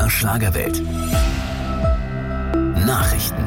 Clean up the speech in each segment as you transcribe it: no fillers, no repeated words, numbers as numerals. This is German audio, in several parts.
MDR Schlagerwelt. Nachrichten.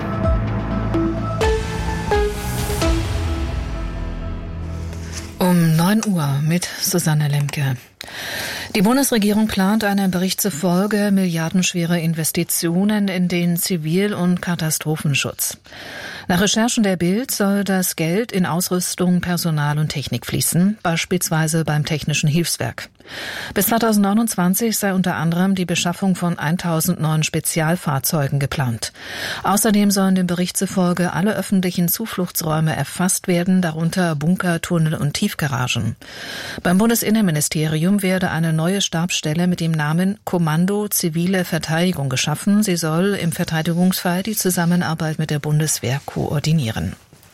Um 9 Uhr mit Susanne Lemke. Die Bundesregierung plant eine Bericht zufolge milliardenschwere Investitionen in den Zivil- und Katastrophenschutz. Nach Recherchen der Bild soll das Geld in Ausrüstung, Personal und Technik fließen, beispielsweise beim Technischen Hilfswerk. Bis 2029 sei unter anderem die Beschaffung von 1000 neuen Spezialfahrzeugen geplant. Außerdem sollen dem Bericht zufolge alle öffentlichen Zufluchtsräume erfasst werden, darunter Bunker, Tunnel und Tiefgaragen. Beim Bundesinnenministerium werde eine neue Stabsstelle mit dem Namen Kommando Zivile Verteidigung geschaffen. Sie soll im Verteidigungsfall die Zusammenarbeit mit der Bundeswehr koordinieren.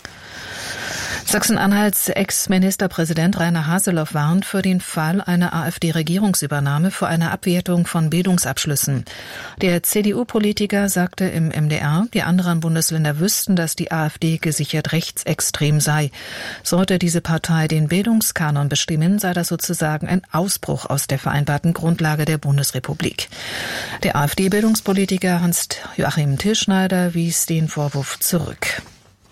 Sachsen-Anhalts Ex-Ministerpräsident Rainer Haseloff warnt für den Fall einer AfD-Regierungsübernahme vor einer Abwertung von Bildungsabschlüssen. Der CDU-Politiker sagte im MDR, die anderen Bundesländer wüssten, dass die AfD gesichert rechtsextrem sei. Sollte diese Partei den Bildungskanon bestimmen, sei das sozusagen ein Ausbruch aus der vereinbarten Grundlage der Bundesrepublik. Der AfD-Bildungspolitiker Hans-Joachim Tilschneider wies den Vorwurf zurück.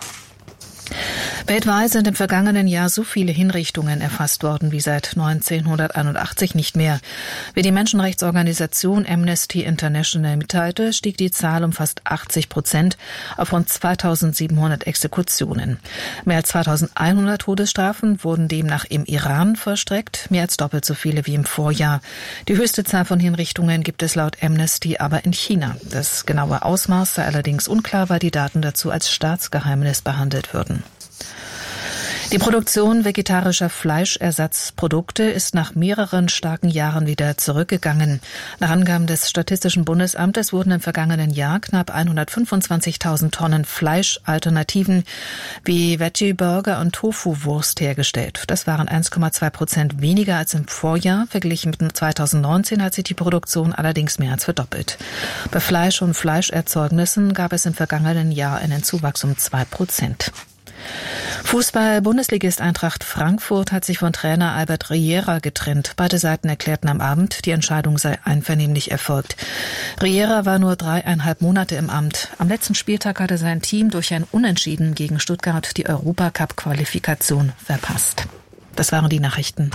Weltweit sind im vergangenen Jahr so viele Hinrichtungen erfasst worden wie seit 1981 nicht mehr. Wie die Menschenrechtsorganisation Amnesty International mitteilte, stieg die Zahl um fast 80% auf rund 2700 Exekutionen. Mehr als 2100 Todesstrafen wurden demnach im Iran vollstreckt, mehr als doppelt so viele wie im Vorjahr. Die höchste Zahl von Hinrichtungen gibt es laut Amnesty aber in China. Das genaue Ausmaß sei allerdings unklar, weil die Daten dazu als Staatsgeheimnis behandelt würden. Die Produktion vegetarischer Fleischersatzprodukte ist nach mehreren starken Jahren wieder zurückgegangen. Nach Angaben des Statistischen Bundesamtes wurden im vergangenen Jahr knapp 125.000 Tonnen Fleischalternativen wie Veggie-Burger und Tofu-Wurst hergestellt. Das waren 1,2% weniger als im Vorjahr. Verglichen mit 2019 hat sich die Produktion allerdings mehr als verdoppelt. Bei Fleisch und Fleischerzeugnissen gab es im vergangenen Jahr einen Zuwachs um 2%. Fußball-Bundesligist Eintracht Frankfurt hat sich von Trainer Albert Riera getrennt. Beide Seiten erklärten am Abend, die Entscheidung sei einvernehmlich erfolgt. Riera war nur 3,5 Monate im Amt. Am letzten Spieltag hatte sein Team durch ein Unentschieden gegen Stuttgart die Europacup-Qualifikation verpasst. Das waren die Nachrichten.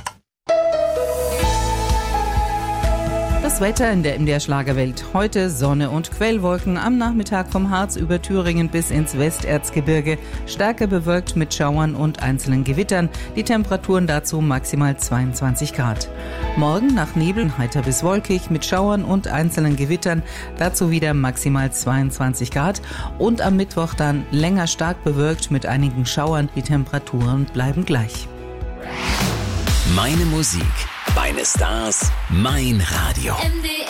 Das Wetter in der MDR Schlagerwelt. Heute Sonne und Quellwolken. Am Nachmittag vom Harz über Thüringen bis ins Westerzgebirge. Stärker bewölkt mit Schauern und einzelnen Gewittern. Die Temperaturen dazu maximal 22 Grad. Morgen nach Nebel heiter bis wolkig mit Schauern und einzelnen Gewittern. Dazu wieder maximal 22 Grad. Und am Mittwoch dann länger stark bewölkt mit einigen Schauern. Die Temperaturen bleiben gleich. Meine Musik, meine Stars, mein Radio.